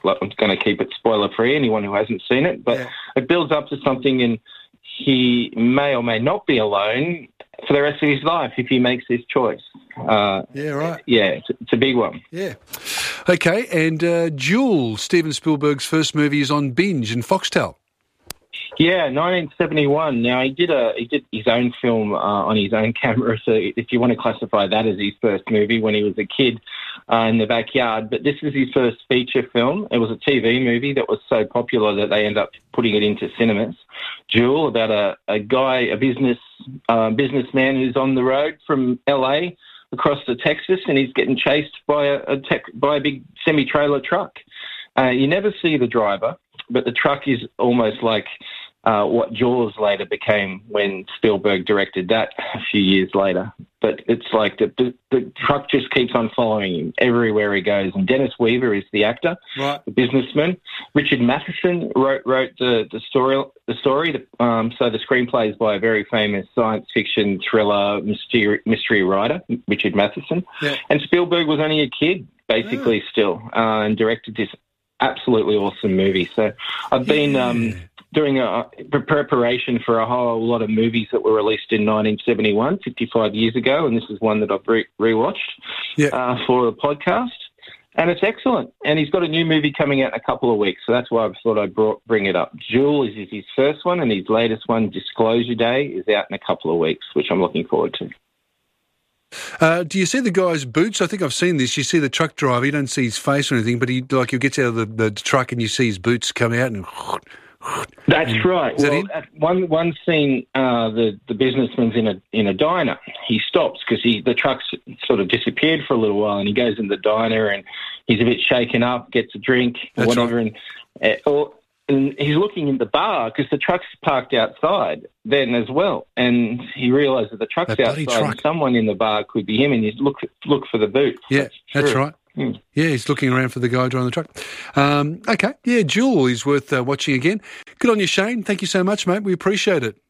I'm going to keep it spoiler-free, anyone who hasn't seen it. But it builds up to something, and he may or may not be alone for the rest of his life if he makes this choice. Right. Yeah, it's a big one. Yeah. Okay, and Jewel, Steven Spielberg's first movie, is on binge in Foxtel. Yeah, 1971. Now, he did his own film on his own camera, so if you want to classify that as his first movie when he was a kid in the backyard. But this was his first feature film. It was a TV movie that was so popular that they ended up putting it into cinemas. Jewel, about a guy, a businessman who's on the road from LA across to Texas, and he's getting chased by a big semi-trailer truck. You never see the driver, but the truck is almost like what Jaws later became when Spielberg directed that a few years later. But it's like the truck just keeps on following him everywhere he goes. And Dennis Weaver is the actor, right, the businessman. Richard Matheson wrote the story. So the screenplay is by a very famous science fiction thriller mystery writer, Richard Matheson. Yeah. And Spielberg was only a kid, basically, still, and directed this absolutely awesome movie. So I've been doing a preparation for a whole lot of movies that were released in 1971, 55 years ago, and this is one that I've rewatched for the podcast, and it's excellent. And he's got a new movie coming out in a couple of weeks, so that's why I thought I'd bring it up. Jewel is his first one, and his latest one, Disclosure Day, is out in a couple of weeks, which I'm looking forward to. Do you see the guy's boots? I think I've seen this. You see the truck driver. You don't see his face or anything, but he gets out of the truck and you see his boots come out and... That's right. Well, at one scene, the businessman's in a diner. He stops because the truck's sort of disappeared for a little while, and he goes in the diner and he's a bit shaken up, gets a drink or whatever, right. And he's looking in the bar because the truck's parked outside then as well, and he realises the truck's outside and someone in the bar could be him, and you look for the boots. Yeah, that's right. Yeah, he's looking around for the guy driving the truck. Okay, yeah, Jewel is worth watching again. Good on you, Shane. Thank you so much, mate. We appreciate it.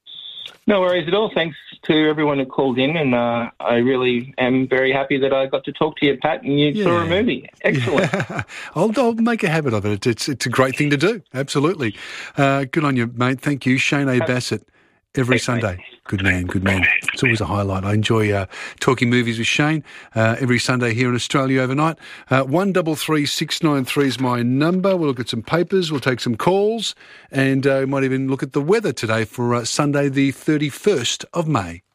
No worries at all. Thanks to everyone who called in, and I really am very happy that I got to talk to you, Pat, and you saw a movie. Excellent. Yeah. I'll make a habit of it. It's a great thing to do. Absolutely. Good on you, mate. Thank you, Shane A. Bassett. Every Sunday. Mate. Good man. It's always a highlight. I enjoy talking movies with Shane every Sunday here in Australia overnight. 133693 is my number. We'll look at some papers, we'll take some calls, and we might even look at the weather today for Sunday the 31st of May.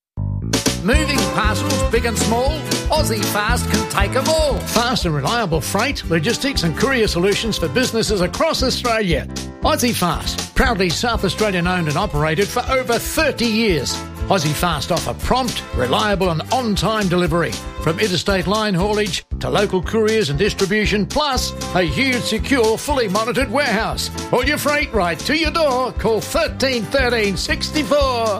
Moving parcels, big and small, Aussie Fast can take them all. Fast and reliable freight, logistics and courier solutions for businesses across Australia. Aussie Fast, proudly South Australian owned and operated for over 30 years. Aussie Fast offer prompt, reliable and on-time delivery, from interstate line haulage to local couriers and distribution, plus a huge, secure, fully monitored warehouse. All your freight right to your door. Call 13 13 64.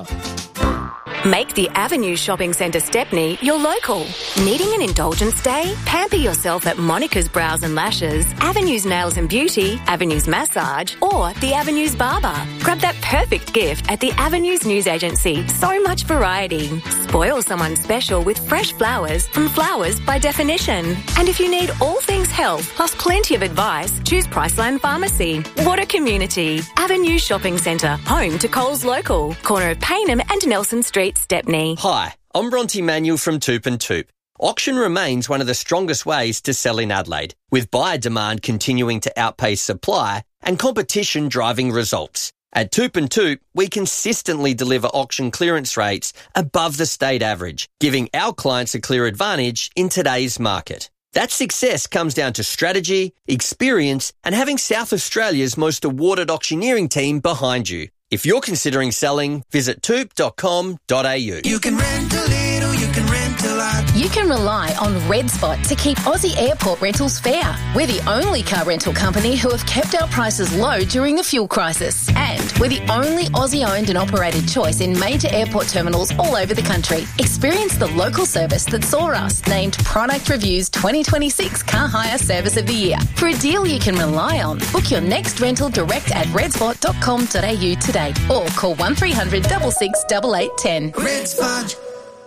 Make the Avenue Shopping Centre Stepney your local. Needing an indulgence day? Pamper yourself at Monica's Brows and Lashes, Avenue's Nails and Beauty, Avenue's Massage, or the Avenue's Barber. Grab that perfect gift at the Avenue's News Agency. So much variety. Spoil someone special with fresh flowers from Flowers by Definition. And if you need all things health, plus plenty of advice, choose Priceline Pharmacy. What a community. Avenue Shopping Centre, home to Coles Local, corner of Payneham and Nelson Street, Stepney. Hi, I'm Bronte Manuel from Toop and Toop. Auction remains one of the strongest ways to sell in Adelaide, with buyer demand continuing to outpace supply and competition driving results. At Toop and Toop, we consistently deliver auction clearance rates above the state average, giving our clients a clear advantage in today's market. That success comes down to strategy, experience, and having South Australia's most awarded auctioneering team behind you. If you're considering selling, visit toop.com.au. You can rent a little, you can rent a lot. You can rely on Red Spot to keep Aussie airport rentals fair. We're the only car rental company who have kept our prices low during the fuel crisis. And we're the only Aussie-owned and operated choice in major airport terminals all over the country. Experience the local service that saw us named Product Review's 2026 Car Hire Service of the Year. For a deal you can rely on, book your next rental direct at redspot.com.au today or call 1300 66 8810. Red Spot.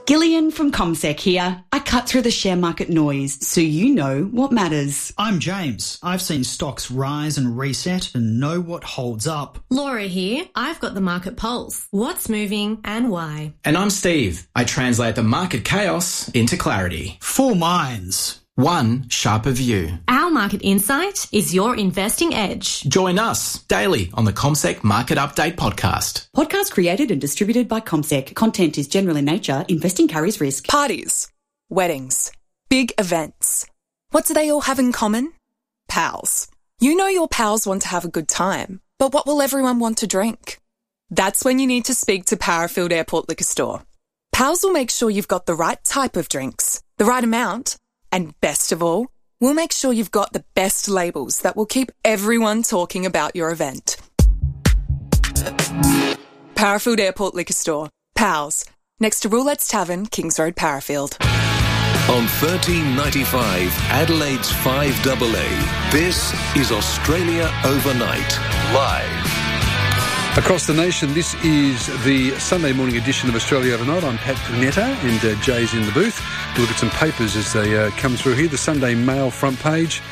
Gillian from CommSec here. I cut through the share market noise so you know what matters. I'm James. I've seen stocks rise and reset and know what holds up. Laura here. I've got the market pulse. What's moving and why? And I'm Steve. I translate the market chaos into clarity. 4 minds. One sharper view. Our market insight is your investing edge. Join us daily on the CommSec Market Update podcast. Podcast created and distributed by CommSec. Content is general in nature. Investing carries risk. Parties, weddings, big events. What do they all have in common? Pals. You know your pals want to have a good time, but what will everyone want to drink? That's when you need to speak to Parafield Airport Liquor Store. Pals will make sure you've got the right type of drinks, the right amount, and best of all, we'll make sure you've got the best labels that will keep everyone talking about your event. Parafield Airport Liquor Store. Pals. Next to Roulette's Tavern, Kings Road, Parafield. On 1395 Adelaide's 5AA, this is Australia Overnight, live. Across the nation, this is the Sunday morning edition of Australia Overnight. I'm Pat Netta and Jay's in the booth. We'll look at some papers as they come through here. The Sunday Mail front page.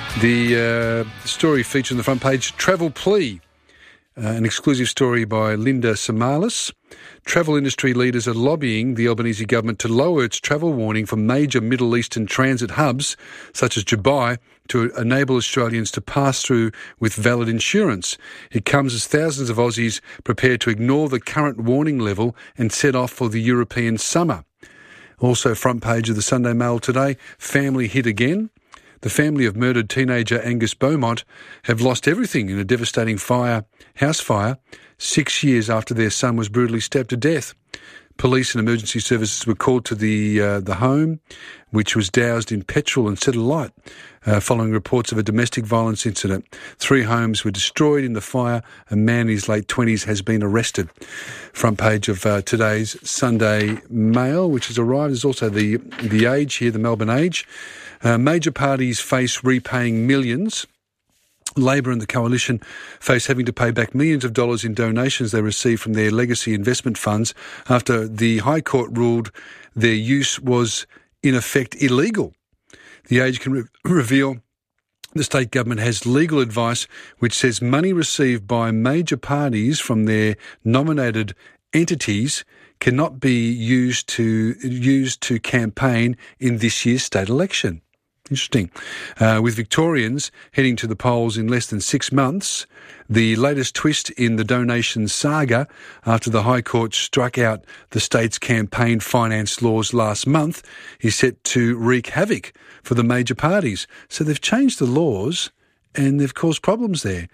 The story featured on the front page, Travel Plea, an exclusive story by Linda Samalis. Travel industry leaders are lobbying the Albanese government to lower its travel warning for major Middle Eastern transit hubs, such as Dubai, to enable Australians to pass through with valid insurance. It comes as thousands of Aussies prepare to ignore the current warning level and set off for the European summer. Also, front page of the Sunday Mail today, family hit again. The family of murdered teenager Angus Beaumont have lost everything in a devastating house fire, 6 years after their son was brutally stabbed to death. Police and emergency services were called to the home, which was doused in petrol and set alight, following reports of a domestic violence incident. 3 homes were destroyed in the fire. A man in his late 20s has been arrested. Front page of today's Sunday Mail, which has arrived. There's also the Age here, the Melbourne Age. Major parties face repaying millions. Labor and the Coalition face having to pay back millions of dollars in donations they received from their legacy investment funds after the High Court ruled their use was, in effect, illegal. The Age can reveal the state government has legal advice which says money received by major parties from their nominated entities cannot be used to campaign in this year's state election. Interesting. With Victorians heading to the polls in less than 6 months, the latest twist in the donation saga after the High Court struck out the state's campaign finance laws last month is set to wreak havoc for the major parties. So they've changed the laws and they've caused problems there.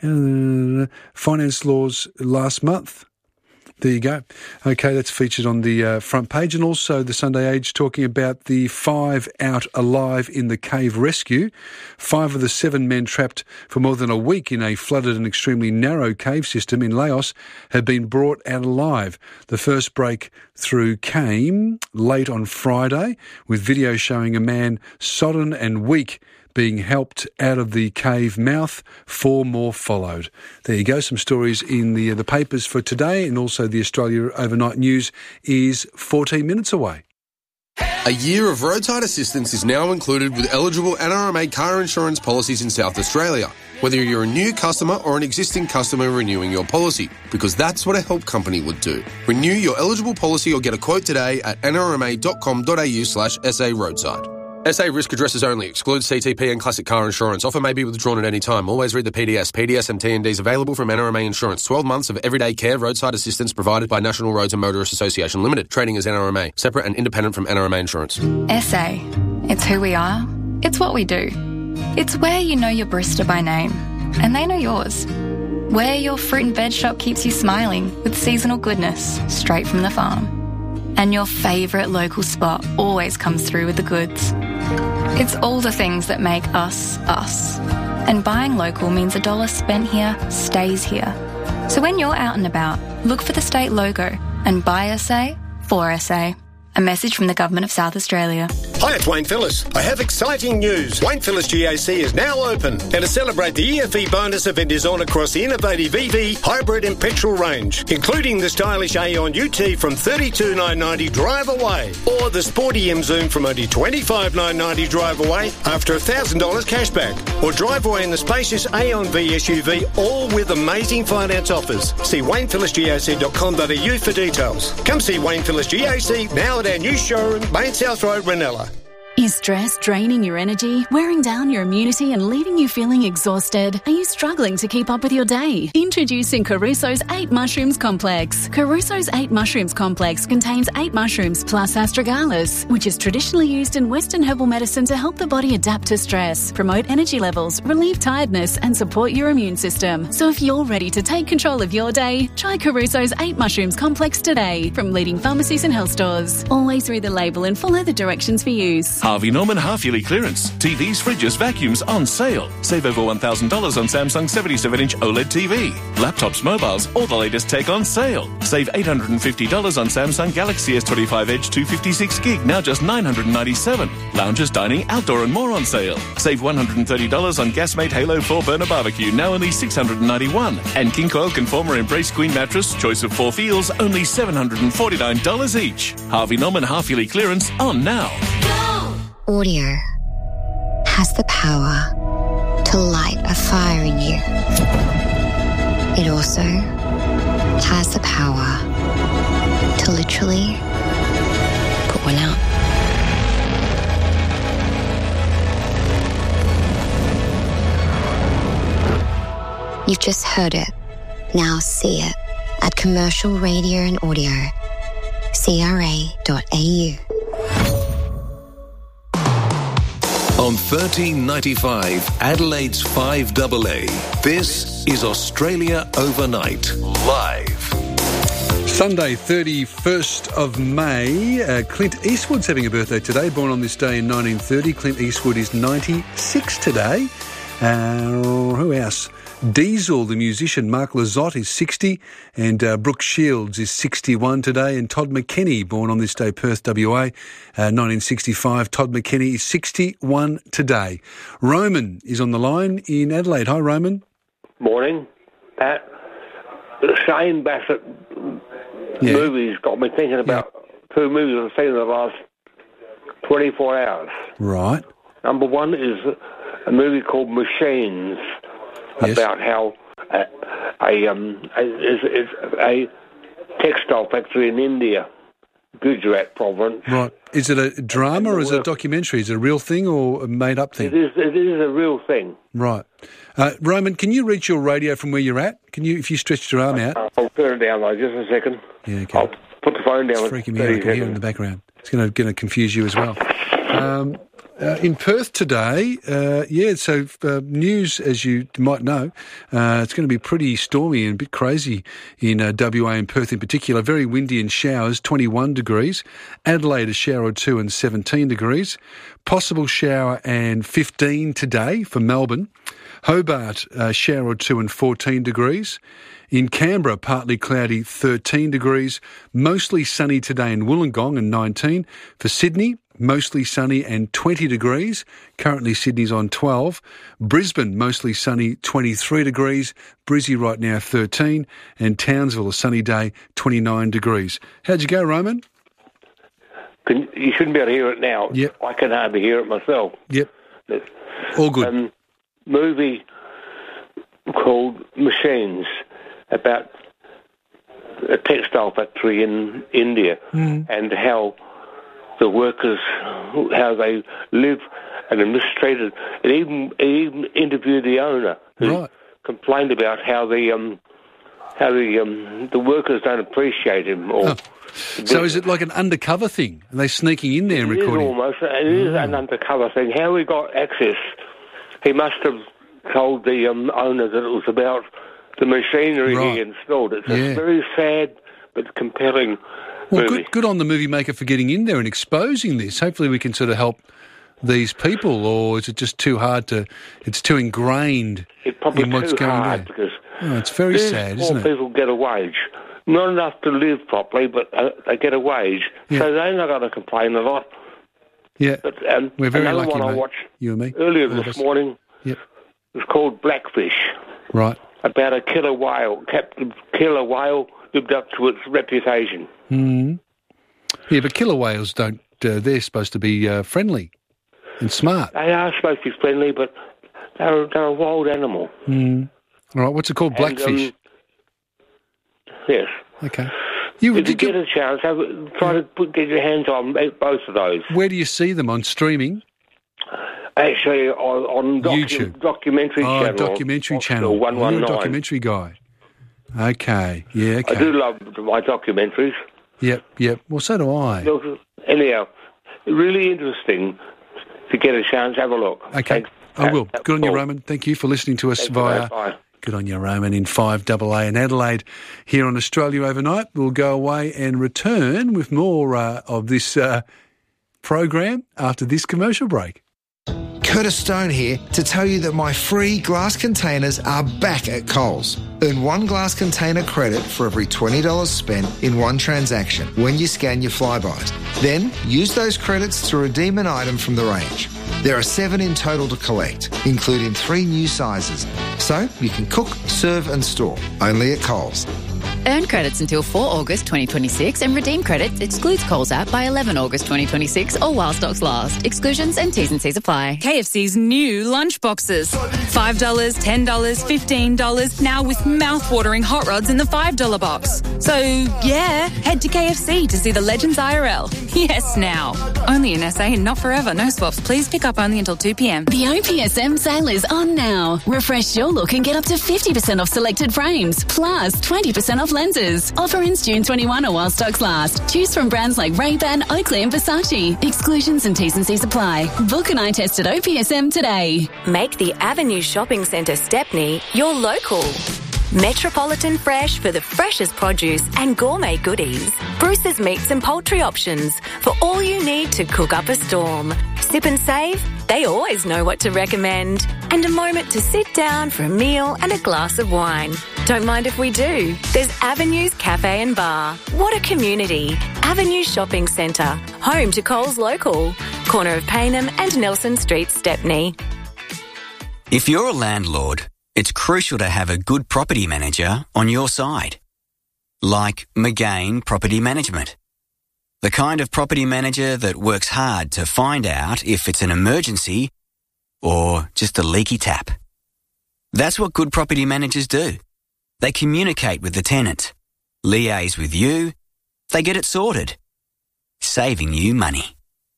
Finance laws last month. There you go. Okay, that's featured on the front page. And also the Sunday Age talking about the 5 out alive in the cave rescue. 5 of the 7 men trapped for more than a week in a flooded and extremely narrow cave system in Laos have been brought out alive. The first breakthrough came late on Friday with video showing a man sodden and weak being helped out of the cave mouth. 4 more followed. There you go. Some stories in the papers for today, and also the Australia Overnight News is 14 minutes away. A year of roadside assistance is now included with eligible NRMA car insurance policies in South Australia, whether you're a new customer or an existing customer renewing your policy, because that's what a help company would do. Renew your eligible policy or get a quote today at nrma.com.au/SA roadside. SA risk addresses only. Excludes CTP and classic car insurance. Offer may be withdrawn at any time. Always read the PDS. PDS and TNDs available from NRMA Insurance. 12 months of everyday care roadside assistance provided by National Roads and Motorists Association Limited. Trading as NRMA. Separate and independent from NRMA Insurance. SA. It's who we are. It's what we do. It's where you know your barista by name. And they know yours. Where your fruit and veg shop keeps you smiling with seasonal goodness straight from the farm. And your favourite local spot always comes through with the goods. It's all the things that make us, us. And buying local means $1 spent here stays here. So when you're out and about, look for the state logo and buy SA for SA. A message from the Government of South Australia. Hi, it's Wayne Phillips. I have exciting news. Wayne Phillips GAC is now open. And to celebrate the EFE bonus event is on across the innovative EV, hybrid and petrol range, including the stylish Aeon UT from $32,990 drive away, or the sporty M Zoom from only $25,990 drive away after $1,000 cashback, or drive away in the spacious Aeon V SUV, all with amazing finance offers. See WaynePhillipsGAC.com.au for details. Come see Wayne Phillips GAC now at our new showroom, Main South Road, Ranella. Is stress draining your energy, wearing down your immunity and leaving you feeling exhausted? Are you struggling to keep up with your day? Introducing Caruso's 8 Mushrooms Complex. Caruso's 8 Mushrooms Complex contains 8 mushrooms plus astragalus, which is traditionally used in Western herbal medicine to help the body adapt to stress, promote energy levels, relieve tiredness and support your immune system. So if you're ready to take control of your day, try Caruso's 8 Mushrooms Complex today from leading pharmacies and health stores. Always read the label and follow the directions for use. Harvey Norman half-yearly clearance. TVs, fridges, vacuums on sale. Save over $1,000 on Samsung 77-inch OLED TV. Laptops, mobiles, all the latest tech on sale. Save $850 on Samsung Galaxy S25 Edge 256 gig, now just $997. Lounges, dining, outdoor and more on sale. Save $130 on Gasmate Halo 4 burner barbecue, now only $691. And King Coil Conformer Embrace Queen mattress, choice of 4 feels, only $749 each. Harvey Norman half-yearly clearance on now. Audio has the power to light a fire in you. It also has the power to literally put one out. You've just heard it. Now see it at Commercial Radio and Audio, CRA.au. On 1395 Adelaide's 5AA, this is Australia Overnight, live. Sunday, 31st of May. Clint Eastwood's having a birthday today, born on this day in 1930. Clint Eastwood is 96 today. Who else? Diesel, the musician, Mark Lizotte is 60, and Brooke Shields is 61 today, and Todd McKenney, born on this day, Perth, WA, 1965. Todd McKenney is 61 today. Roman is on the line in Adelaide. Hi, Roman. Morning, Pat. The Shane Bassett movies got me thinking about 2 movies I've seen in the last 24 hours. Right. Number one is a movie called Machines, about how a textile factory in India, Gujarat province. Right. Is it a drama or is it a documentary? Is it a real thing or a made-up thing? It is a real thing. Right. Roman, can you reach your radio from where you're at? Can you, if you stretched your arm out? I'll turn it down though, just a second. Yeah, okay. I'll put the phone down. It's freaking me out. I can hear it in the background. It's going to confuse you as well. In Perth today, news, as you might know, it's going to be pretty stormy and a bit crazy in WA and Perth in particular. Very windy and showers, 21 degrees. Adelaide, a shower or 2 and 17 degrees. Possible shower and 15 today for Melbourne. Hobart, a shower or 2 and 14 degrees. In Canberra, partly cloudy, 13 degrees. Mostly sunny today in Wollongong and 19. For Sydney, mostly sunny and 20 degrees. Currently Sydney's on 12. Brisbane, mostly sunny, 23 degrees. Brizzy right now, 13. And Townsville, a sunny day, 29 degrees. How'd you go, Roman? You shouldn't be able to hear it now. Yep. I can hardly hear it myself. Yep. All good. Movie called Machines, about a textile factory in India and how the workers, how they live and are mistreated. It even interviewed the owner who complained about how the workers don't appreciate him. So is it like an undercover thing? Are they sneaking in there and recording? It is an undercover thing. How he got access, he must have told the owner that it was about the machinery he installed. It's a very sad but compelling movie. Good on the movie maker for getting in there and exposing this. Hopefully we can sort of help these people, or is it just too hard to... It's too ingrained in what's going on? Because it's very sad, isn't it? People get a wage. Not enough to live properly, but they get a wage. So they're not going to complain a lot. Yeah, But, we're very another lucky, one I mate. watched You and me. earlier All of this us. morning. Yep. It was called Blackfish, Right. about a killer whale. Killer whale lived up to its reputation. Mm. Yeah, but killer whales don't. They're supposed to be friendly and smart. They are supposed to be friendly, but they're a wild animal. Mm. All right. What's it called? Blackfish. Yes. Okay. If you get a chance, try to get your hands on both of those. Where do you see them on streaming? Actually, on YouTube. documentary channel. Documentary channel. You're 119. a documentary guy. Okay. Yeah. Okay. I do love my documentaries. Yep. Well, so do I. Anyhow, really interesting. To get a chance, have a look. Okay. Thanks. I will. Good on you, Roman. Thank you for listening to us via... Bye. Good on you, Roman, in 5AA in Adelaide. Here on Australia Overnight, we'll go away and return with more of this program after this commercial break. Curtis Stone here to tell you that my free glass containers are back at Coles. Earn one glass container credit for every $20 spent in one transaction when you scan your Flybys. Then use those credits to redeem an item from the range. There are 7 in total to collect, including 3 new sizes. So you can cook, serve and store, only at Coles. Earn credits until 4 August 2026 and redeem credits excludes Coles app by 11 August 2026 or while stocks last. Exclusions and T's and C's apply. KFC's new lunch boxes. $5, $10, $15, now with mouth-watering hot rods in the $5 box. So, yeah, head to KFC to see the Legends IRL. Yes, now. Only in SA and not forever. No swaps. Please pick up only until 2 p.m. The OPSM sale is on now. Refresh your look and get up to 50% off selected frames, plus 20% off lenses. Offer ends June 21 or while stocks last. Choose from brands like Ray-Ban, Oakley and Versace. Exclusions and T's and C's apply. Book an eye test at OPSM today. Make the Avenue Shopping Centre Stepney your local. Metropolitan Fresh for the freshest produce and gourmet goodies. Bruce's Meats and Poultry options for all you need to cook up a storm. Sip and save, they always know what to recommend. And a moment to sit down for a meal and a glass of wine. Don't mind if we do. There's Avenues Cafe and Bar. What a community. Avenue Shopping Centre, home to Coles Local. Corner of Paynham and Nelson Street, Stepney. If you're a landlord, it's crucial to have a good property manager on your side. Like McGain Property Management. The kind of property manager that works hard to find out if it's an emergency or just a leaky tap. That's what good property managers do. They communicate with the tenant, liaise with you, they get it sorted, saving you money.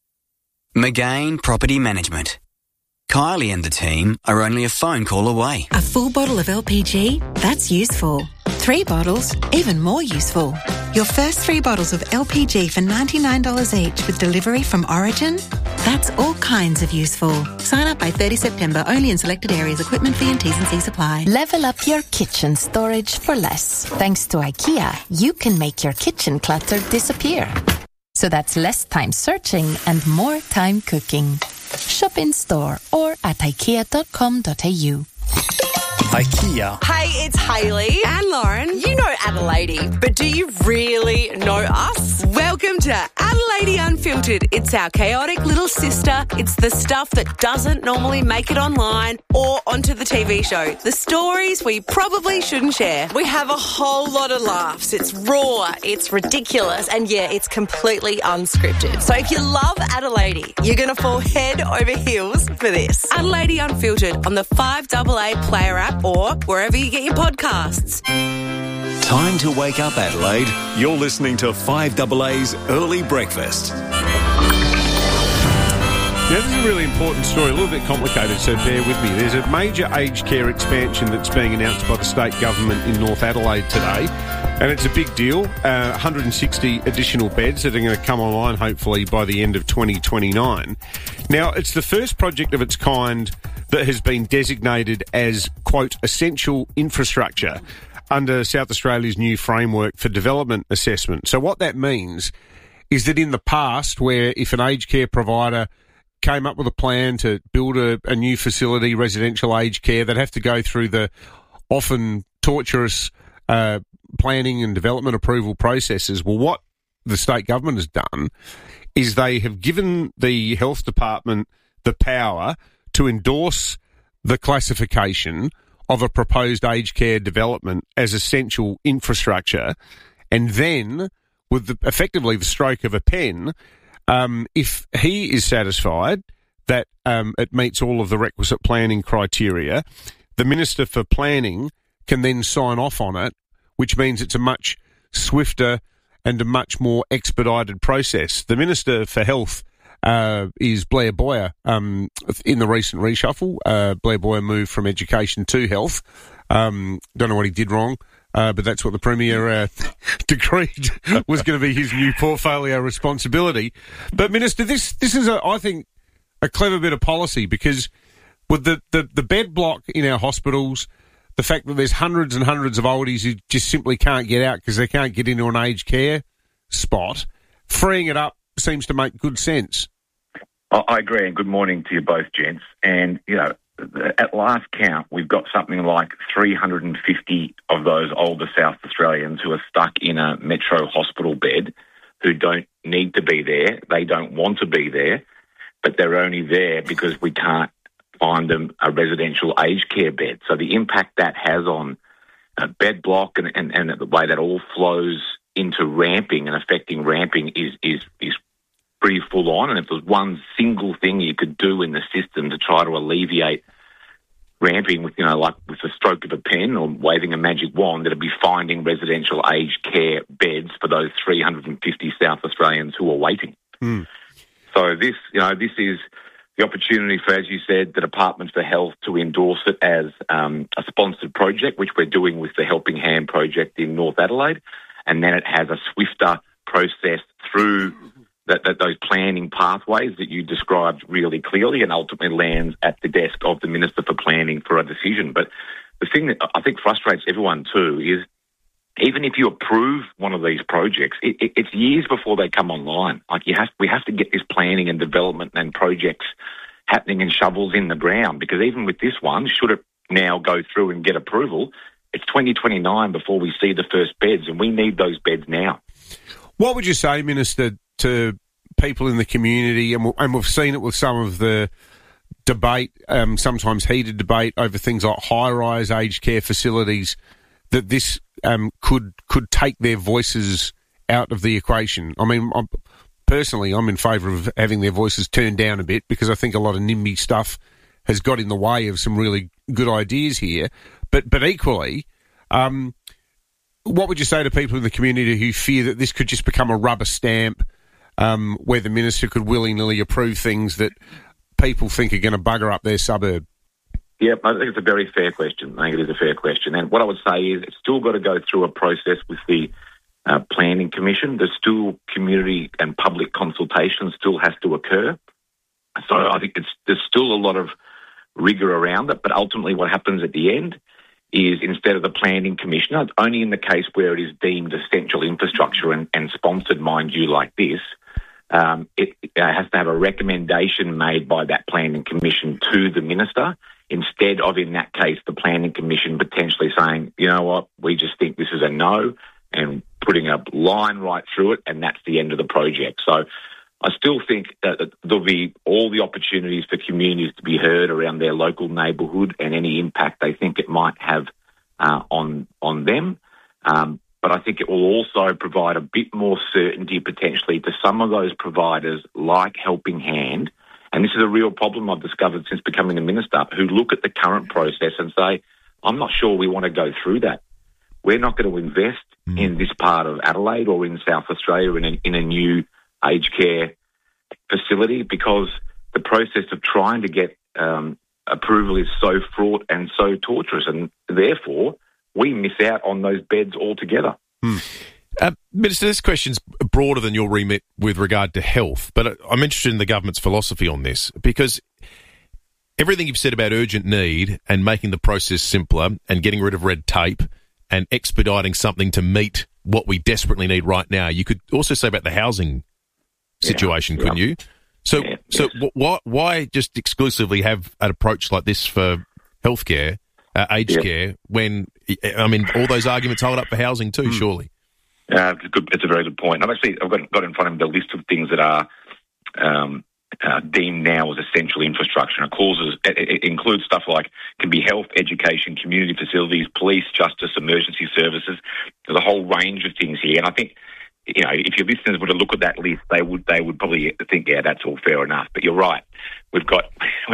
McGain Property Management. Kylie and the team are only a phone call away. A full bottle of LPG? That's useful. 3 bottles? Even more useful. Your first 3 bottles of LPG for $99 each with delivery from Origin? That's all kinds of useful. Sign up by 30 September only in selected areas. Equipment fee and T's and C's apply. Level up your kitchen storage for less. Thanks to IKEA, you can make your kitchen clutter disappear. So that's less time searching and more time cooking. Shop in store or at ikea.com.au. IKEA. Hey, it's Hayley and Lauren. You know Adelaide, but do you really know us? Welcome to Adelaide Unfiltered. It's our chaotic little sister. It's the stuff that doesn't normally make it online or onto the TV show. The stories we probably shouldn't share. We have a whole lot of laughs. It's raw, it's ridiculous, and yeah, it's completely unscripted. So if you love Adelaide, you're going to fall head over heels for this. Adelaide Unfiltered on the 5AA Player app or wherever you get your podcasts. Time to wake up, Adelaide. You're listening to 5AA's Early Breakfast. Now, this is a really important story, a little bit complicated, so bear with me. There's a major aged care expansion that's being announced by the state government in North Adelaide today, and it's a big deal. 160 additional beds that are going to come online, hopefully, by the end of 2029. Now, it's the first project of its kind that has been designated as, quote, essential infrastructure under South Australia's new framework for development assessment. So what that means is that in the past, where if an aged care provider came up with a plan to build a new facility, residential aged care, they'd have to go through the often torturous planning and development approval processes. Well, what the state government has done is they have given the health department the power to endorse the classification of a proposed aged care development as essential infrastructure, and then, with effectively the stroke of a pen, if he is satisfied that it meets all of the requisite planning criteria, the Minister for Planning can then sign off on it, which means it's a much swifter and a much more expedited process. The Minister for Health is Blair Boyer. In the recent reshuffle, Blair Boyer moved from education to health. Don't know what he did wrong, but that's what the Premier decreed was going to be his new portfolio responsibility. But, Minister, this is, I think, a clever bit of policy, because with the bed block in our hospitals, the fact that there's hundreds and hundreds of oldies who just simply can't get out because they can't get into an aged care spot, freeing it up seems to make good sense. I agree, and good morning to you both, gents. And, you know, at last count, we've got something like 350 of those older South Australians who are stuck in a metro hospital bed, who don't need to be there, they don't want to be there, but they're only there because we can't find them a residential aged care bed. So the impact that has on bed block and the way that all flows into ramping and affecting ramping is pretty full on. And if there's one single thing you could do in the system to try to alleviate ramping with, like with the stroke of a pen or waving a magic wand, it'd be finding residential aged care beds for those 350 South Australians who are waiting. So this is the opportunity for, as you said, the Department for Health to endorse it as a sponsored project, which we're doing with the Helping Hand project in North Adelaide, and then it has a swifter process through those planning pathways that you described really clearly, and ultimately lands at the desk of the Minister for Planning for a decision. But the thing that I think frustrates everyone too is, even if you approve one of these projects, it's years before they come online. Like we have to get this planning and development and projects happening and shovels in the ground, because even with this one, should it now go through and get approval, it's 2029 before we see the first beds, and we need those beds now. What would you say, Minister, to people in the community, and we've seen it with some of the debate, sometimes heated debate over things like high-rise aged care facilities, that this could take their voices out of the equation? I mean, personally, I'm in favour of having their voices turned down a bit, because I think a lot of NIMBY stuff has got in the way of some really good ideas here. But equally, what would you say to people in the community who fear that this could just become a rubber stamp, where the Minister could willy-nilly approve things that people think are going to bugger up their suburb? Yeah, I think it's a very fair question. I think it is a fair question. And what I would say is it's still got to go through a process with the Planning Commission. There's still community and public consultation still has to occur. So I think there's still a lot of rigour around it. But ultimately what happens at the end is, instead of the Planning Commissioner, only in the case where it is deemed essential infrastructure and sponsored, mind you, like this, it has to have a recommendation made by that Planning Commission to the Minister, instead of, in that case, the Planning Commission potentially saying, you know what, we just think this is a no, and putting a line right through it, and that's the end of the project. So I still think that there'll be all the opportunities for communities to be heard around their local neighbourhood and any impact they think it might have on them. But I think it will also provide a bit more certainty potentially to some of those providers like Helping Hand. And this is a real problem I've discovered since becoming a minister, who look at the current process and say, I'm not sure we want to go through that. We're not going to invest in this part of Adelaide or in South Australia in a new aged care facility, because the process of trying to get approval is so fraught and so torturous, and therefore we miss out on those beds altogether. Minister, this question's broader than your remit with regard to health, but I'm interested in the government's philosophy on this, because everything you've said about urgent need and making the process simpler and getting rid of red tape and expediting something to meet what we desperately need right now, you could also say about the housing situation, couldn't you? So why just exclusively have an approach like this for healthcare, aged care, when, I mean, all those arguments hold up for housing too, surely? It's a very good point. I've got in front of me the list of things that are deemed now as essential infrastructure. And it includes stuff like can be health, education, community facilities, police, justice, emergency services. There's a whole range of things here. And I think, if your listeners were to look at that list, they would probably think, yeah, that's all fair enough. But you're right. We've got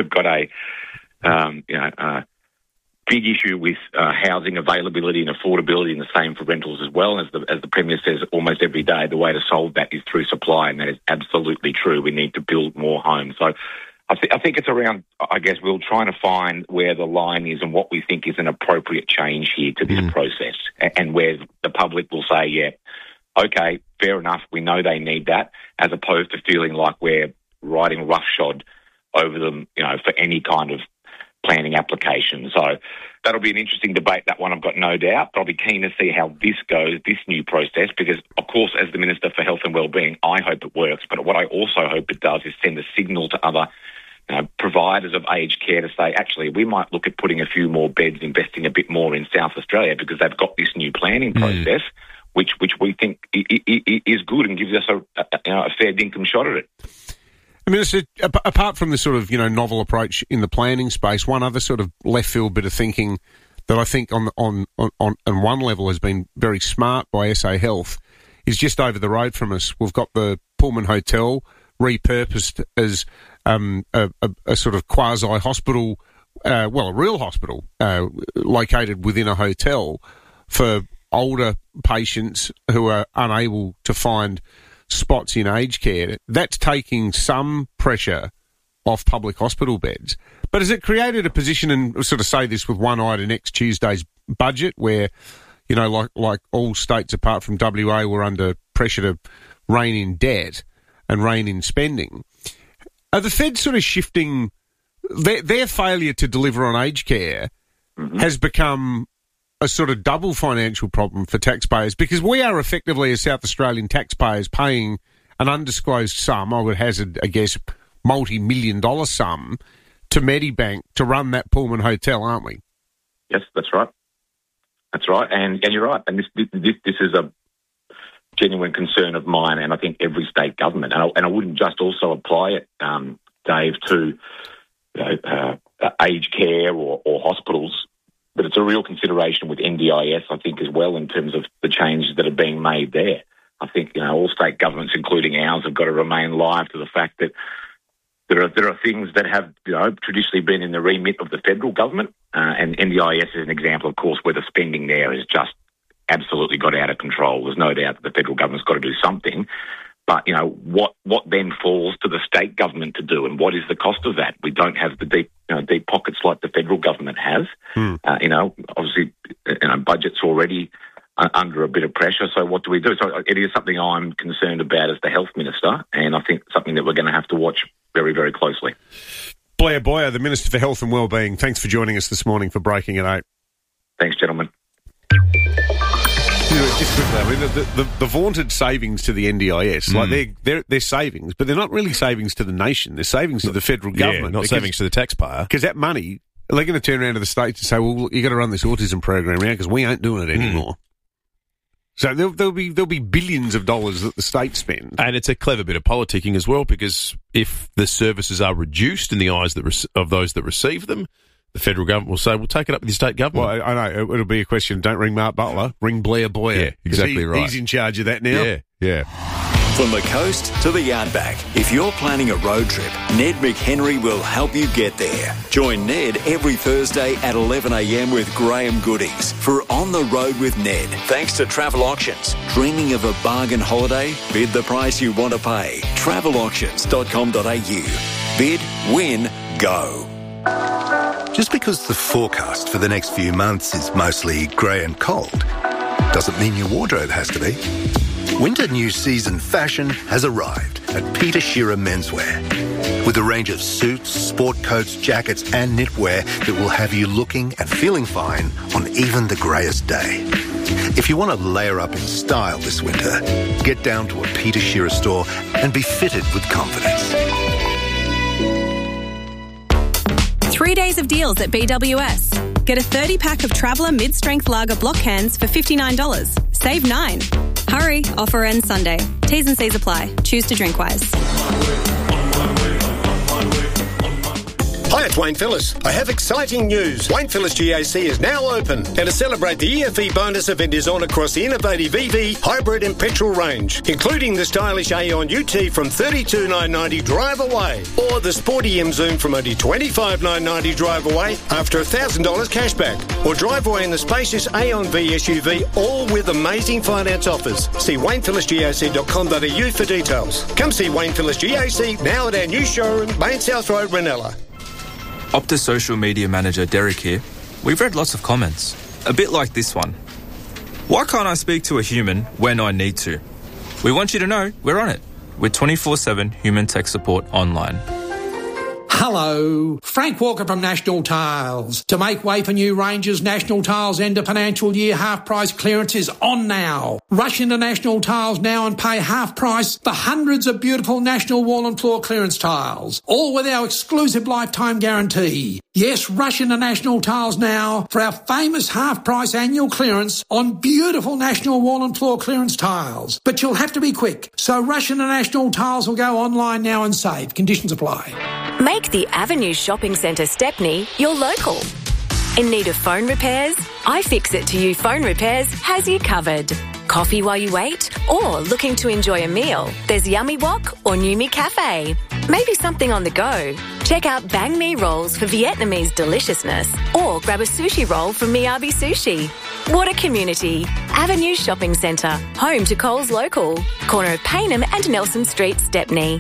a big issue with housing availability and affordability, and the same for rentals as well. As the Premier says almost every day, the way to solve that is through supply, and that is absolutely true. We need to build more homes. So I think it's around, I guess, we're trying to find where the line is and what we think is an appropriate change here to this process, and where the public will say, yeah, okay, fair enough, we know they need that, as opposed to feeling like we're riding roughshod over them, for any kind of planning application. So that'll be an interesting debate, that one, I've got no doubt. But I'll be keen to see how this goes, this new process, because, of course, as the Minister for Health and Wellbeing, I hope it works. But what I also hope it does is send a signal to other providers of aged care to say, actually, we might look at putting a few more beds, investing a bit more in South Australia, because they've got this new planning process, which we think is good and gives us a fair dinkum shot at it. Minister, apart from the sort of, novel approach in the planning space, one other sort of left field bit of thinking that I think on one level has been very smart by SA Health is just over the road from us. We've got the Pullman Hotel repurposed as a sort of quasi-hospital, a real hospital located within a hotel for older patients who are unable to find spots in aged care. That's taking some pressure off public hospital beds. But has it created a position, and I'll sort of say this with one eye to next Tuesday's budget, where, like all states apart from WA were under pressure to rein in debt and rein in spending, are the Feds sort of shifting their failure to deliver on aged care has become a sort of double financial problem for taxpayers, because we are effectively, as South Australian taxpayers, paying an undisclosed sum, I would hazard a guess, multi-million-dollar sum, to Medibank to run that Pullman Hotel, aren't we? Yes, that's right. That's right, and you're right. And this is a genuine concern of mine, and I think every state government. And I wouldn't just also apply it, Dave, to aged care or hospitals. But it's a real consideration with NDIS, I think, as well, in terms of the changes that are being made there. I think, all state governments, including ours, have got to remain alive to the fact that there are things that have, traditionally been in the remit of the federal government. And NDIS is an example, of course, where the spending there has just absolutely got out of control. There's no doubt that the federal government's got to do something. But, what then falls to the state government to do, and what is the cost of that? We don't have the deep pockets like the federal government has. Obviously, budget's already under a bit of pressure, so what do we do? So it is something I'm concerned about as the health minister, and I think something that we're going to have to watch very, very closely. Blair Boyer, the Minister for Health and Wellbeing, thanks for joining us this morning for Breaking at 8. Thanks, gentlemen. Just quickly, I mean, the vaunted savings to the NDIS, like they're savings, but they're not really savings to the nation. They're savings to the federal government, not savings to the taxpayer. Because that money, they're going to turn around to the states and say, "Well, you got to run this autism program around because we ain't doing it anymore." So there'll be billions of dollars that the state spend, and it's a clever bit of politicking as well. Because if the services are reduced in the eyes of those that receive them, the federal government will say, we'll take it up with the state government. Well, I know. It'll be a question, don't ring Mark Butler, ring Blair Boyer. Yeah, exactly right. He's in charge of that now. Yeah. From the coast to the Outback, if you're planning a road trip, Ned McHenry will help you get there. Join Ned every Thursday at 11 a.m. with Graham Goodies for On the Road with Ned. Thanks to Travel Auctions. Dreaming of a bargain holiday? Bid the price you want to pay. Travelauctions.com.au. Bid, win, go. Just because the forecast for the next few months is mostly grey and cold doesn't mean your wardrobe has to be. Winter new season fashion has arrived at Peter Shearer Menswear. With a range of suits, sport coats, jackets and knitwear that will have you looking and feeling fine on even the greyest day. If you want to layer up in style this winter, get down to a Peter Shearer store and be fitted with confidence. 3 days of deals at BWS. Get a 30-pack of Traveller mid-strength lager block cans for $59. Save $9. Hurry, offer ends Sunday. T's and C's apply. Choose to drink wise. Hi, it's Wayne Phillips. I have exciting news. Wayne Phillips GAC is now open. And to celebrate, the EFE bonus event is on across the innovative EV, hybrid and petrol range, including the stylish Aeon UT from $32,990 drive away, or the sporty M Zoom from only $25,990 drive away after $1,000 cashback, or drive away in the spacious Aeon V SUV, all with amazing finance offers. See WaynePhillipsGAC.com.au for details. Come see Wayne Phillips GAC now at our new showroom, Main South Road, Ranella. Optus social media manager Derek here. We've read lots of comments, a bit like this one. Why can't I speak to a human when I need to? We want you to know we're on it with 24/7 human tech support online. Hello, Frank Walker from National Tiles. To make way for new ranges, National Tiles end of financial year half price clearance is on now. Rush into National Tiles now and pay half price for hundreds of beautiful National wall and floor clearance tiles, all with our exclusive lifetime guarantee. Yes, rush into National Tiles now for our famous half price annual clearance on beautiful National wall and floor clearance tiles. But you'll have to be quick, so rush into National Tiles or go online now and save. Conditions apply. Make the Avenue Shopping Centre Stepney your local. In need of phone repairs? iFixit to You Phone Repairs has you covered. Coffee while you wait? Or looking to enjoy a meal? There's Yummy Wok or Numi Cafe. Maybe something on the go? Check out Bang Mi rolls for Vietnamese deliciousness. Or grab a sushi roll from Miyabi Sushi. What a community. Avenue Shopping Centre, home to Coles Local. Corner of Paynham and Nelson Street, Stepney.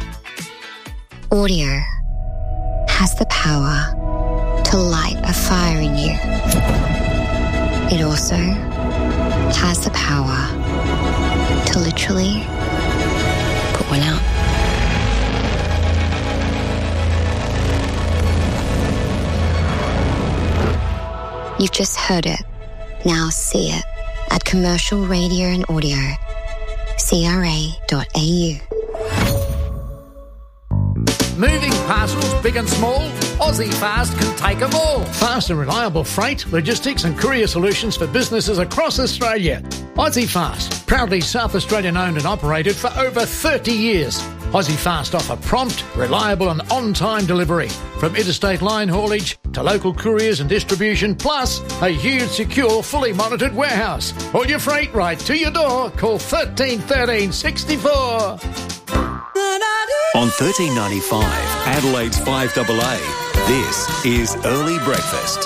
Audio has the power to light a fire in you. It also has the power to literally put one out. You've just heard it. Now see it at Commercial Radio and Audio. CRA.au. Moving parcels, big and small, Aussie Fast can take them all. Fast and reliable freight, logistics and courier solutions for businesses across Australia. Aussie Fast, proudly South Australian owned and operated for over 30 years. Aussie Fast offer prompt, reliable and on-time delivery, from interstate line haulage to local couriers and distribution, plus a huge, secure, fully monitored warehouse. All your freight right to your door. Call 13 13 64. On 1395, Adelaide's 5AA, this is Early Breakfast.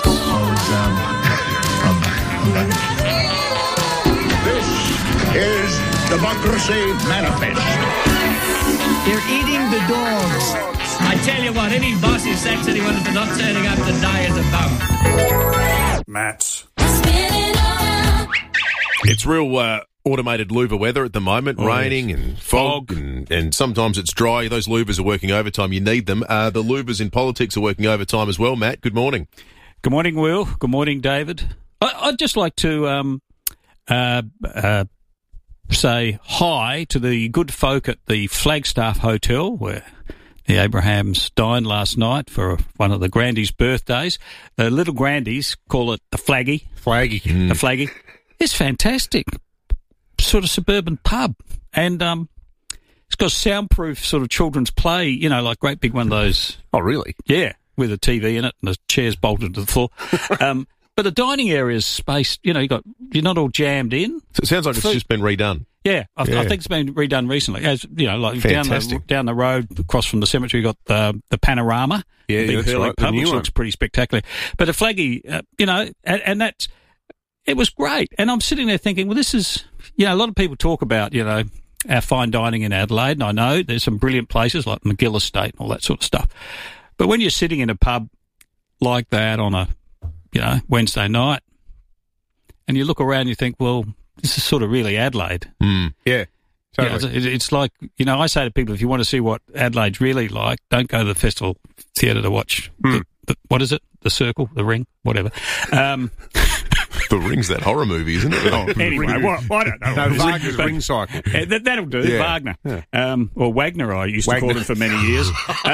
This is Democracy Manifest. They're eating the dogs. I tell you what, any boss who sacks anyone for not turning up today is a bum. Mats. It's real automated louver weather at the moment, raining and fog, and sometimes it's dry. Those louvers are working overtime. You need them. The louvers in politics are working overtime as well. Matt, good morning. Good morning, Will. Good morning, David. I'd just like to say hi to the good folk at the Flagstaff Hotel, where the Abrahams dined last night for one of the Grandies' birthdays. The little Grandies call it the Flaggy. The Flaggy. It's fantastic. Sort of suburban pub, and it's got soundproof sort of children's play, you know, like great big one of those. Oh, really? Yeah, with a TV in it and the chairs bolted to the floor. But the dining area is spaced, you know, you're not all jammed in. So it sounds like it's just been redone. Yeah, I think it's been redone recently. As you know, like down the road across from the cemetery, you got the panorama. Yeah, the big that's right. Pub, which looks pretty spectacular. But a Flaggy, you know, and that's. It was great. And I'm sitting there thinking, well, this is, you know, a lot of people talk about, you know, our fine dining in Adelaide, and I know there's some brilliant places like McGill Estate and all that sort of stuff. But when you're sitting in a pub like that on a, you know, Wednesday night, and you look around and you think, well, this is sort of really Adelaide. Yeah. Totally. You know, it's like, you know, I say to people, if you want to see what Adelaide's really like, don't go to the Festival Theatre to watch, what is it? The Circle, The Ring, whatever. The Ring's that horror movie, isn't it? Anyway, I don't know. No, Wagner's Ring Cycle. That'll do, Yeah. Wagner. Yeah. Or Wagner, I used to call him for many years.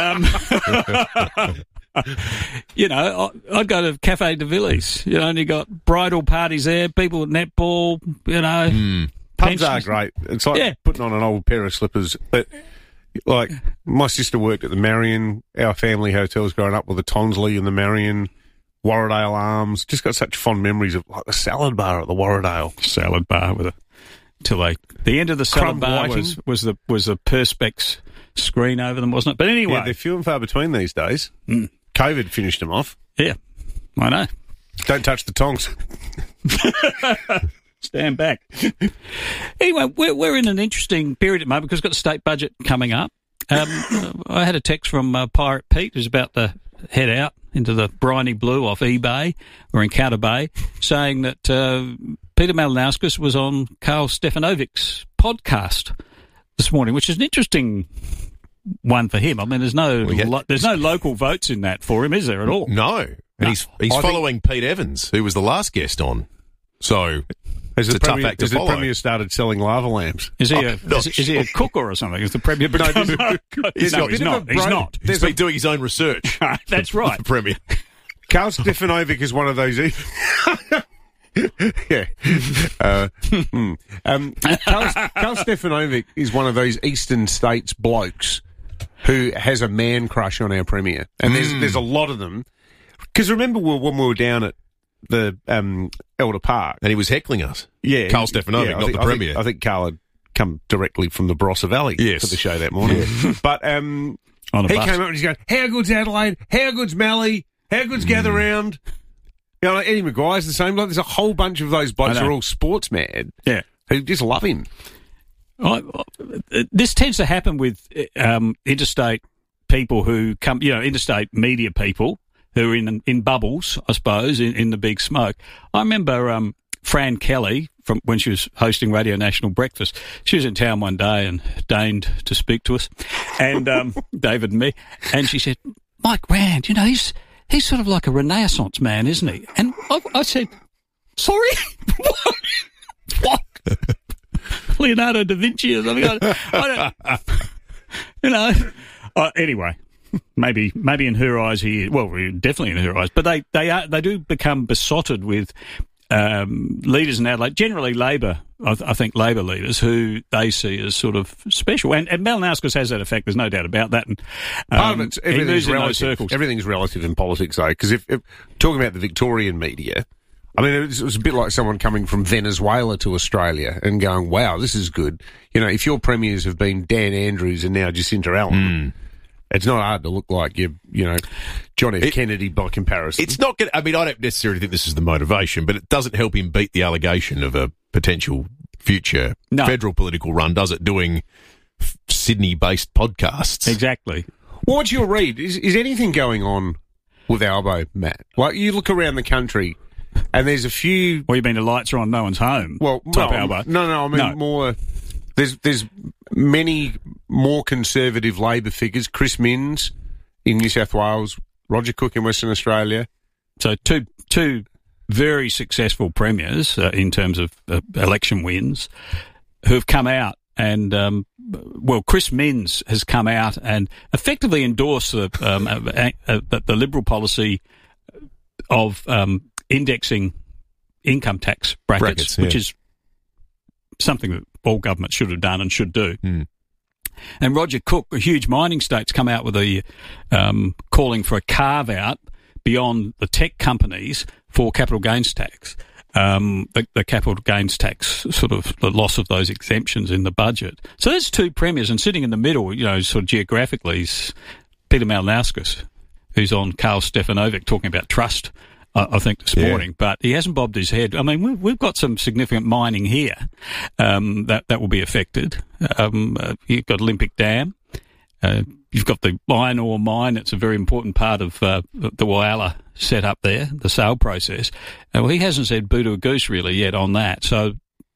You know, I'd go to Cafe de Villiers, you know, and you got bridal parties there, people with netball, you know. Pubs are great. It's like putting on an old pair of slippers. But Like, my sister worked at the Marion, our family hotels growing up with the Tonsley and the Marion, Warradale Arms. Just got such fond memories of, like, the salad bar at the Warradale. Salad bar with the end of the salad bar was the Perspex screen over them, wasn't it? But anyway. Yeah, they're few and far between these days. COVID finished them off. Yeah, I know. Don't touch the tongs. Stand back. Anyway, we're in an interesting period at the moment because we've got the state budget coming up. I had a text from Pirate Pete, who's about to head out into the briny blue off eBay or Encounter Bay, saying that Peter Malinauskas was on Karl Stefanovic's podcast this morning, which is an interesting one for him. I mean, there's no local votes in that for him, is there at all? No. And he's following Pete Evans, who was the last guest on. So it's a tough act to follow. The Premier started selling lava lamps? Is he a cooker or something? Is the Premier become... He's not. He's been doing his own research. That's right. The Premier. Karl Stefanovic is one of those... Karl Stefanovic is one of those eastern states blokes who has a man crush on our Premier. And there's a lot of them. Because remember when we were down at the Elder Park. And he was heckling us. Yeah. Karl Stefanovic, not the Premier. I think Karl had come directly from the Barossa Valley for the show that morning. But he came up and he's going, how good's Adelaide? How good's Mallee? How good's Gather Round? You know, like Eddie Maguire's the same. Like, there's a whole bunch of those blokes who are all sports mad. Yeah. Who just love him. This tends to happen with interstate people who come, interstate media people who are in bubbles, I suppose, in the big smoke. I remember Fran Kelly, from when she was hosting Radio National Breakfast. She was in town one day and deigned to speak to us, and David and me, and she said, Mike Rand, he's sort of like a Renaissance man, isn't he? And I said, sorry? What? Leonardo da Vinci or something? I don't, anyway. Maybe in her eyes he is. Well, definitely in her eyes. But they do become besotted with leaders in Adelaide, generally Labor, I think Labor leaders, who they see as sort of special. And Malinauskas has that effect, there's no doubt about that. And, part of it's everything's relative. Circles. Everything's relative in politics, though, because if talking about the Victorian media, I mean, it was a bit like someone coming from Venezuela to Australia and going, wow, this is good. If your premiers have been Dan Andrews and now Jacinta Allen, it's not hard to look like John F. Kennedy by comparison. It's not going. I mean, I don't necessarily think this is the motivation, but it doesn't help him beat the allegation of a potential future federal political run, does it? Doing Sydney-based podcasts. Exactly. Well, what's your read? Is anything going on with Albo, Matt? Like, you look around the country, and there's a few. Well, you mean the lights are on, no one's home? Well, Albo. No. I mean more. There's many more conservative Labor figures. Chris Minns in New South Wales, Roger Cook in Western Australia. So two very successful premiers in terms of election wins who have come out and, Chris Minns has come out and effectively endorsed the Liberal policy of indexing income tax brackets which is something that all governments should have done and should do. And Roger Cook, a huge mining state's come out with a calling for a carve-out beyond the tech companies for capital gains tax. The capital gains tax, sort of the loss of those exemptions in the budget. So there's two premiers, and sitting in the middle, sort of geographically, is Peter Malinauskas, who's on Karl Stefanovic talking about trust, I think, this morning, but he hasn't bobbed his head. I mean, we've got some significant mining here that will be affected. You've got Olympic Dam. You've got the iron ore mine. It's a very important part of the Whyalla set up there, the sale process. Well, he hasn't said boo to a goose really yet on that. So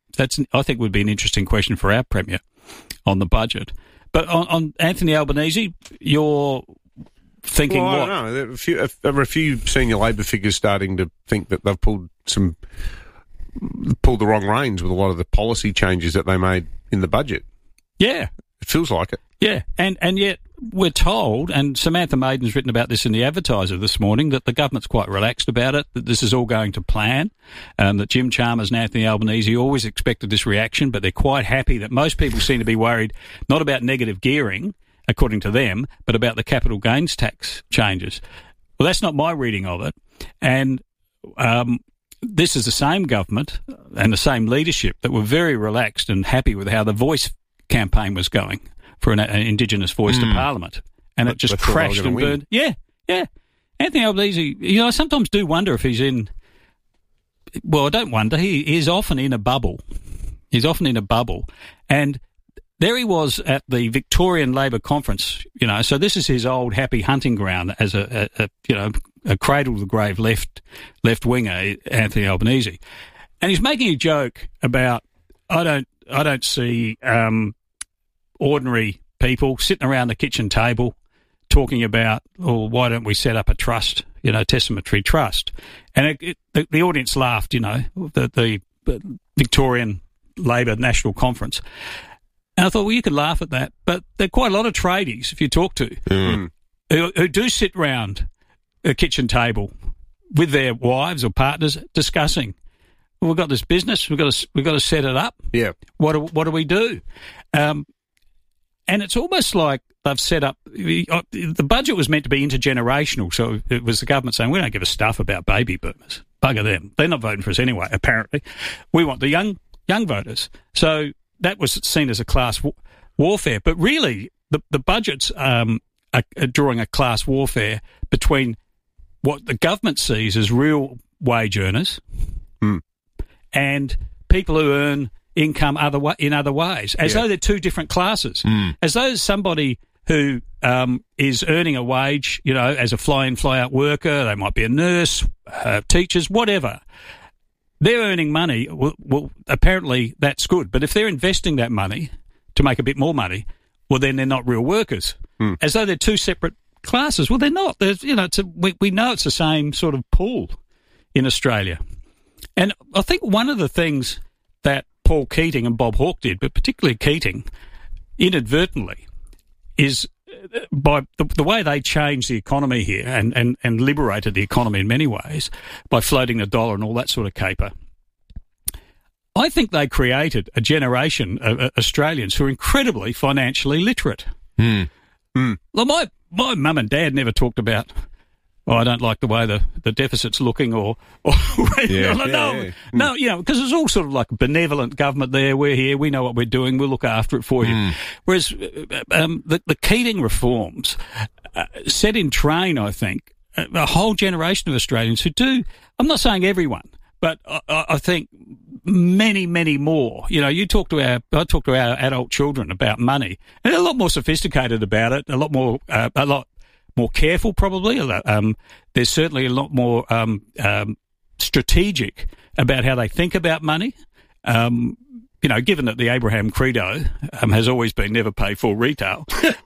I think would be an interesting question for our Premier on the budget. But on Anthony Albanese, you're thinking what? I don't know. There are a few senior Labor figures starting to think that they've pulled the wrong reins with a lot of the policy changes that they made in the budget. Yeah. It feels like it. Yeah, and yet we're told, and Samantha Maiden's written about this in the Advertiser this morning, that the government's quite relaxed about it, that this is all going to plan, that Jim Chalmers and Anthony Albanese always expected this reaction, but they're quite happy that most people seem to be worried not about negative gearing according to them, but about the capital gains tax changes. Well, that's not my reading of it. And this is the same government and the same leadership that were very relaxed and happy with how the Voice campaign was going for an Indigenous voice to Parliament. And it just crashed and burned. Yeah. Anthony Albanese, I sometimes do wonder if he's in... Well, I don't wonder. He is often in a bubble. He's often in a bubble. And there he was at the Victorian Labor Conference, so this is his old happy hunting ground as a cradle-to-the-grave left-winger, Anthony Albanese. And he's making a joke about, I don't see ordinary people sitting around the kitchen table talking about, why don't we set up a trust, testamentary trust? And the audience laughed, the Victorian Labor National Conference. And I thought, well, you could laugh at that, but there are quite a lot of tradies, if you talk to, who do sit round a kitchen table with their wives or partners discussing, well, we've got this business, we've got to set it up. Yeah. What do we do? And it's almost like they've set up, the budget was meant to be intergenerational, so it was the government saying, we don't give a stuff about baby boomers. Bugger them. They're not voting for us anyway, apparently. We want the young voters. So that was seen as a class warfare. But really, the budgets are drawing a class warfare between what the government sees as real wage earners and people who earn income in other ways, as though they're two different classes, as though somebody who is earning a wage, as a fly-in, fly-out worker, they might be a nurse, teachers, whatever. They're earning money. Well, apparently that's good. But if they're investing that money to make a bit more money, well, then they're not real workers. As though they're two separate classes. Well, they're not. There's, we know it's the same sort of pool in Australia. And I think one of the things that Paul Keating and Bob Hawke did, but particularly Keating, inadvertently, is by the way they changed the economy here and liberated the economy in many ways by floating the dollar and all that sort of caper. I think they created a generation of Australians who are incredibly financially literate. Well, my mum and dad never talked about, I don't like the way the deficit's looking or no, because it's all sort of like a benevolent government there. We're here, we know what we're doing, we'll look after it for you. Whereas the Keating reforms set in train, I think, a whole generation of Australians who do, I'm not saying everyone, but I think many, many more. I talk to our adult children about money, and they're a lot more sophisticated about it, a lot more careful, probably. There's certainly a lot more strategic about how they think about money. Given that the Abraham Credo has always been never pay for retail,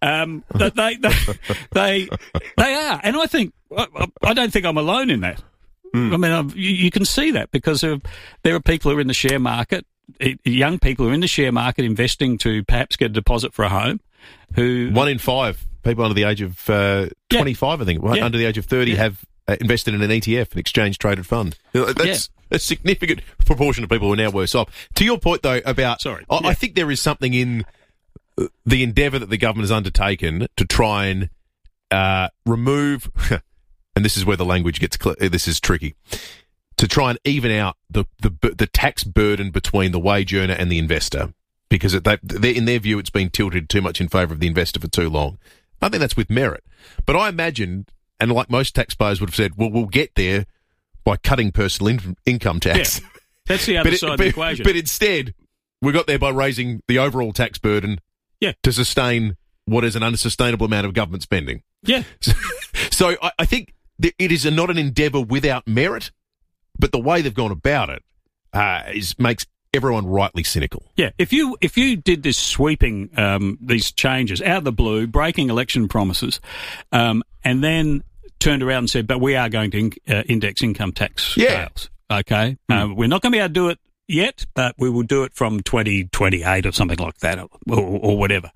they are. And I think I don't think I'm alone in that. I mean, you can see that because there are people who are in the share market, young people who are in the share market investing to perhaps get a deposit for a home. 1 in 5 people under the age of 25, I think, under the age of 30 have invested in an ETF, an exchange-traded fund. That's a significant proportion of people who are now worse off. To your point, though, about... I think there is something in the endeavour that the government has undertaken to try and remove... and this is where the language gets this is tricky, to try and even out the tax burden between the wage earner and the investor, because in their view it's been tilted too much in favour of the investor for too long. I think that's with merit. But I imagine, and like most taxpayers would have said, well, we'll get there by cutting personal income tax. Yeah, that's the other side of the equation. But instead, we got there by raising the overall tax burden to sustain what is an unsustainable amount of government spending. Yeah. So I think it is not an endeavour without merit, but the way they've gone about it makes everyone rightly cynical. Yeah, if you did this sweeping these changes out of the blue, breaking election promises, and then turned around and said, but we are going to index income tax scales, okay? We're not going to be able to do it yet, but we will do it from 2028 or something like that, or whatever.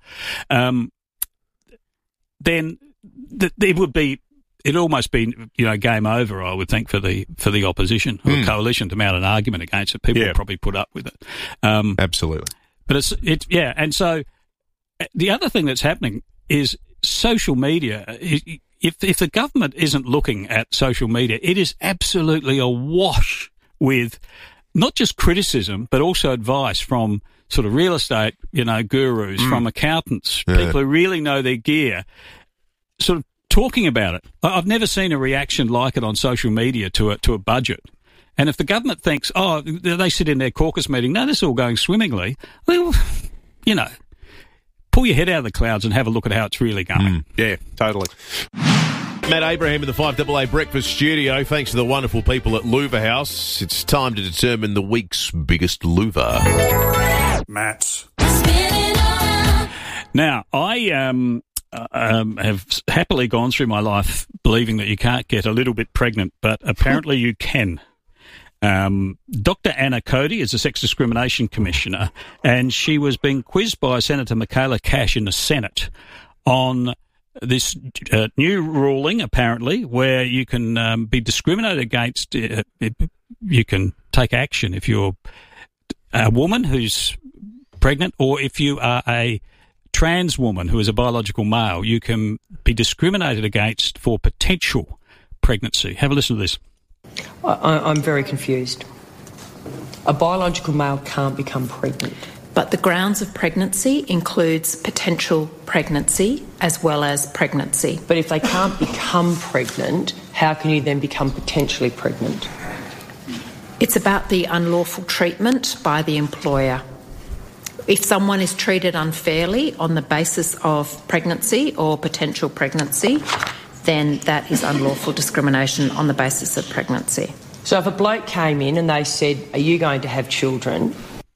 Then it would be... It'd almost be, game over, I would think, for the opposition or coalition to mount an argument against it. People would probably put up with it. Absolutely. But it's and so the other thing that's happening is social media. If the government isn't looking at social media, it is absolutely awash with not just criticism, but also advice from sort of real estate, gurus, from accountants, people who really know their gear, sort of talking about it. I've never seen a reaction like it on social media to a budget. And if the government thinks, they sit in their caucus meeting, no, this is all going swimmingly, well, pull your head out of the clouds and have a look at how it's really going. Yeah, totally. Matt Abraham in the 5AA Breakfast Studio. Thanks to the wonderful people at Louver House. It's time to determine the week's biggest louver. Matt. Now, I have happily gone through my life believing that you can't get a little bit pregnant, but apparently you can. Dr. Anna Cody is a sex discrimination commissioner, and she was being quizzed by Senator Michaela Cash in the Senate on this new ruling, apparently, where you can be discriminated against. You can take action if you're a woman who's pregnant, or if you are a trans woman who is a biological male, you can be discriminated against for potential pregnancy. Have a listen to this. I'm very confused. A biological male can't become pregnant. But the grounds of pregnancy includes potential pregnancy as well as pregnancy. But if they can't become pregnant, how can you then become potentially pregnant? It's about the unlawful treatment by the employer. If someone is treated unfairly on the basis of pregnancy or potential pregnancy, then that is unlawful discrimination on the basis of pregnancy. So if a bloke came in and they said, are you going to have children?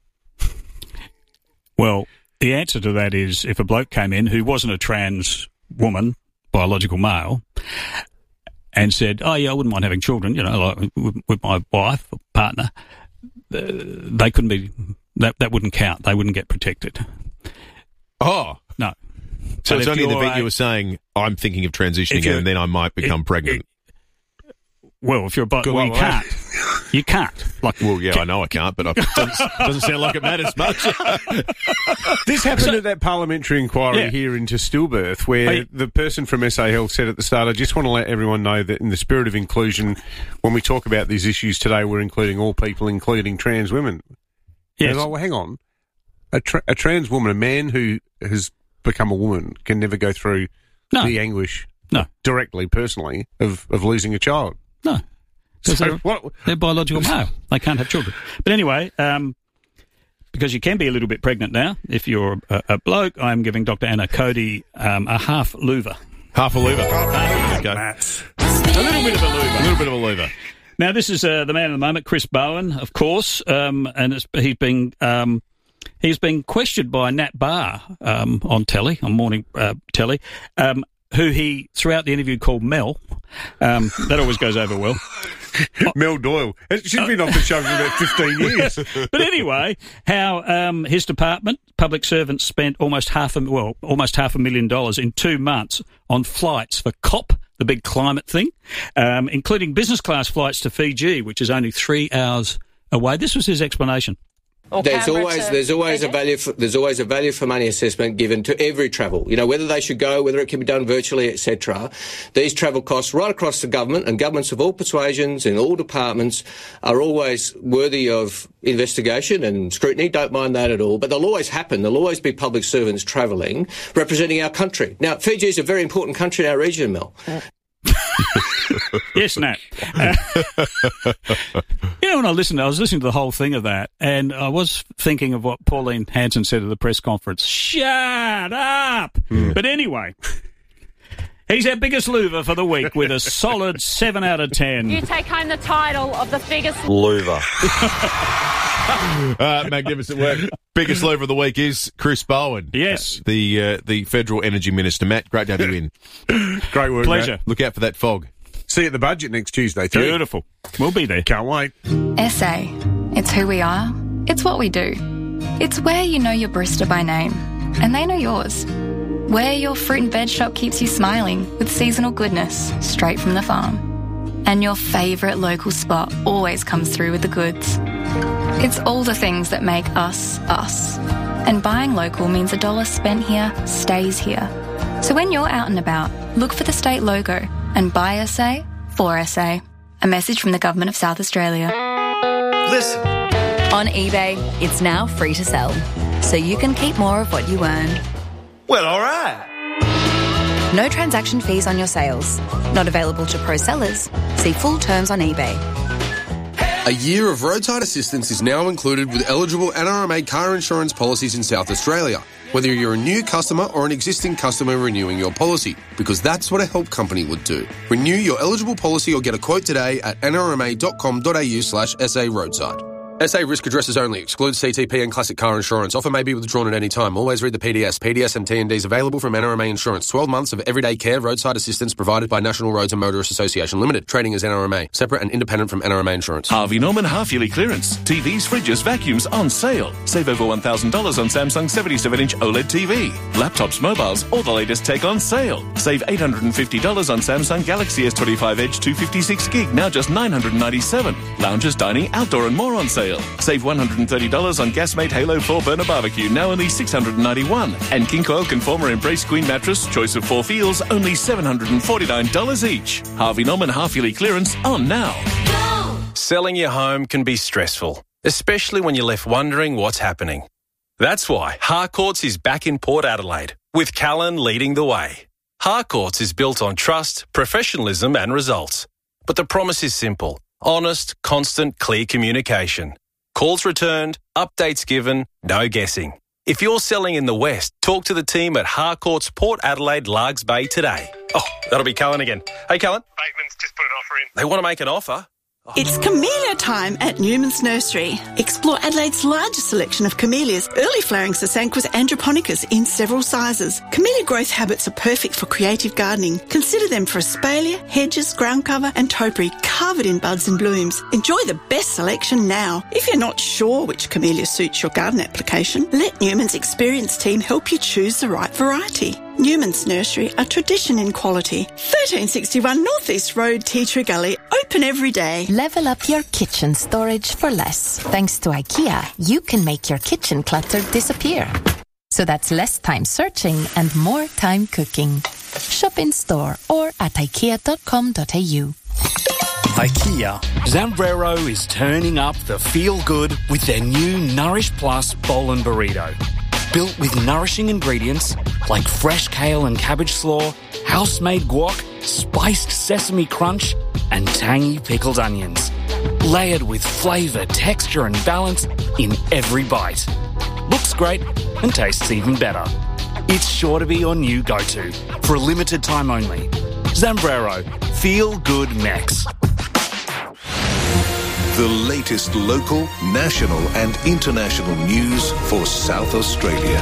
Well, the answer to that is if a bloke came in who wasn't a trans woman, biological male, and said, oh, yeah, I wouldn't mind having children, like with my wife or partner, they couldn't be, that wouldn't count. They wouldn't get protected. Oh. No. So it's only in the event you were saying, I'm thinking of transitioning and then I might become pregnant. Well, if you're you can't. You can't. I know I can't, but it doesn't sound like it matters much. This happened at that parliamentary inquiry here into stillbirth, where the person from SA Health said at the start, I just want to let everyone know that in the spirit of inclusion, when we talk about these issues today, we're including all people, including trans women. Yes. Well, hang on. A trans woman, a man who has become a woman, can never go through the anguish directly, personally, of losing a child. No. So they're biological male. They can't have children. But anyway, because you can be a little bit pregnant now, if you're a bloke, I'm giving Dr. Anna Cody a half louver. Half a louver. Okay. A little bit of a louver. A little bit of a louver. Now, this is the man of the moment, Chris Bowen, of course, and he's been questioned by Nat Barr on telly, on morning telly, who he, throughout the interview, called Mel. That always goes over well. Mel Doyle. It should have been off the show for about 15 years. But anyway, how his department, public servants, spent almost $500,000 in 2 months on flights for COP, the big climate thing, including business class flights to Fiji, which is only 3 hours away. This was his explanation. There's always a value for money assessment given to every travel. Whether they should go, whether it can be done virtually, etc. These travel costs right across the government, and governments of all persuasions in all departments are always worthy of investigation and scrutiny. Don't mind that at all. But they'll always happen. There'll always be public servants travelling, representing our country. Now, Fiji is a very important country in our region, Mel. Yes, Nat. When I was listening to the whole thing of that, and I was thinking of what Pauline Hanson said at the press conference. Shut up! But anyway, he's our biggest louver for the week with a solid 7 out of 10. You take home the title of the biggest louver. Magnificent work. Biggest louver of the week is Chris Bowen. Yes. The Federal Energy Minister. Matt, great to have you in. Great work, Pleasure. Matt. Look out for that fog. See you at the budget next Tuesday, too. Beautiful. We'll be there. Can't wait. SA. It's who we are. It's what we do. It's where you know your barista by name, and they know yours. Where your fruit and veg shop keeps you smiling with seasonal goodness straight from the farm. And your favourite local spot always comes through with the goods. It's all the things that make us, us. And buying local means $1 spent here stays here. So when you're out and about, look for the state logo and buy SA for SA. A message from the Government of South Australia. Listen. On eBay, it's now free to sell, so you can keep more of what you earn. Well, all right. No transaction fees on your sales. Not available to pro sellers. See full terms on eBay. A year of roadside assistance is now included with eligible NRMA car insurance policies in South Australia, whether you're a new customer or an existing customer renewing your policy, because that's what a help company would do. Renew your eligible policy or get a quote today at nrma.com.au/SA roadside. SA risk addresses only. Excludes CTP and classic car insurance. Offer may be withdrawn at any time. Always read the PDS. PDS and T&Ds available from NRMA Insurance. 12 months of everyday care roadside assistance provided by National Roads and Motorists Association Limited. Trading as NRMA. Separate and independent from NRMA Insurance. Harvey Norman half-yearly clearance. TVs, fridges, vacuums on sale. Save over $1,000 on Samsung 77-inch OLED TV. Laptops, mobiles, all the latest tech on sale. Save $850 on Samsung Galaxy S25 Edge 256 gig, now just $997. Lounges, dining, outdoor and more on sale. Save $130 on Gasmate Halo 4 Burner Barbecue, now only $691. And King Coil Conformer Embrace Queen Mattress, choice of 4 feels, only $749 each. Harvey Norman half-yearly clearance on now. Go! Selling your home can be stressful, especially when you're left wondering what's happening. That's why Harcourts is back in Port Adelaide, with Callan leading the way. Harcourts is built on trust, professionalism and results. But the promise is simple. Honest, constant, clear communication. Calls returned, updates given, no guessing. If you're selling in the West, talk to the team at Harcourts Port Adelaide Largs Bay today. Oh, that'll be Callan again. Hey, Callan. Bateman's just put an offer in. They want to make an offer? It's camellia time at Newman's Nursery. Explore Adelaide's largest selection of camellias, early flowering Sasanquas androponicas in several sizes. Camellia growth habits are perfect for creative gardening. Consider them for espalier, hedges, ground cover and topiary covered in buds and blooms. Enjoy the best selection now. If you're not sure which camellia suits your garden application, let Newman's experienced team help you choose the right variety. Newman's Nursery, a tradition in quality. 1361 North East Road, Tea Tree Gully, open every day. Level up your kitchen storage for less. Thanks to IKEA, you can make your kitchen clutter disappear. So that's less time searching and more time cooking. Shop in store or at ikea.com.au. IKEA. Zambrero is turning up the feel-good with their new Nourish Plus Bowl and Burrito. Built with nourishing ingredients like fresh kale and cabbage slaw, house-made guac, spiced sesame crunch, and tangy pickled onions. Layered with flavour, texture and balance in every bite. Looks great and tastes even better. It's sure to be your new go-to for a limited time only. Zambrero. Feel good Mex. The latest local, national and international news for South Australia.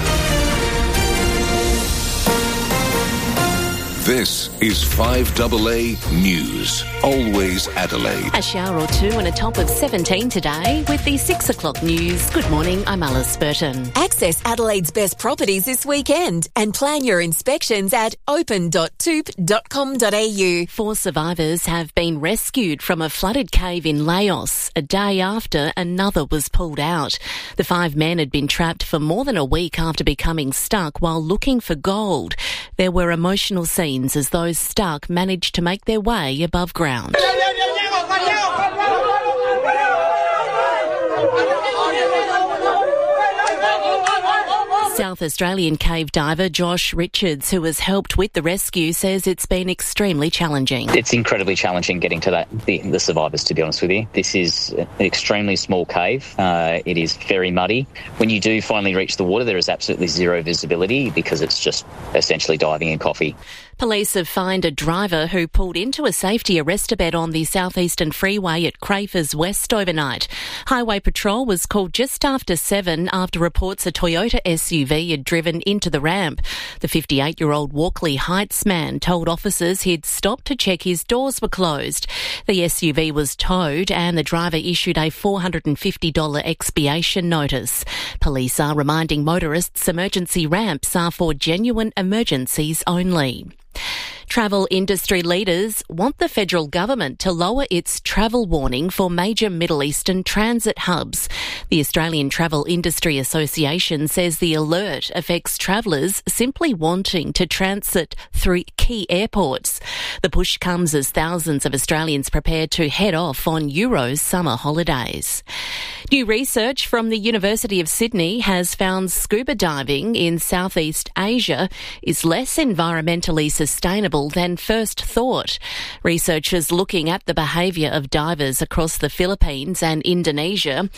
This is 5AA News. Always Adelaide. A shower or two and a top of 17 today with the 6 o'clock news. Good morning, I'm Alice Burton. Access Adelaide's best properties this weekend and plan your inspections at open.toop.com.au. 4 survivors have been rescued from a flooded cave in Laos a day after another was pulled out. The 5 men had been trapped for more than a week after becoming stuck while looking for gold. There were emotional scenes as those stuck managed to make their way above ground. South Australian cave diver Josh Richards, who has helped with the rescue, says it's been extremely challenging. It's incredibly challenging getting to the survivors, to be honest with you. This is an extremely small cave. It is very muddy. When you do finally reach the water, there is absolutely zero visibility because it's just essentially diving in coffee. Police have fined a driver who pulled into a safety arrestor bed on the southeastern freeway at Crafers West overnight. Highway Patrol was called just after 7 after reports a Toyota SUV had driven into the ramp. The 58-year-old Walkley Heights man told officers he'd stopped to check his doors were closed. The SUV was towed and the driver issued a $450 expiation notice. Police are reminding motorists emergency ramps are for genuine emergencies only. Travel industry leaders want the federal government to lower its travel warning for major Middle Eastern transit hubs. The Australian Travel Industry Association says the alert affects travellers simply wanting to transit through key airports. The push comes as thousands of Australians prepare to head off on Euro's summer holidays. New research from the University of Sydney has found scuba diving in Southeast Asia is less environmentally sustainable than first thought. Researchers looking at the behaviour of divers across the Philippines and Indonesia